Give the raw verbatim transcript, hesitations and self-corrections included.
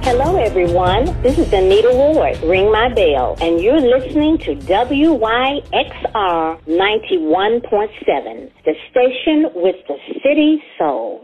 Hello, everyone. This is Anita Ward. Ring my bell. And you're listening to W Y X R ninety-one point seven, the station with the city soul.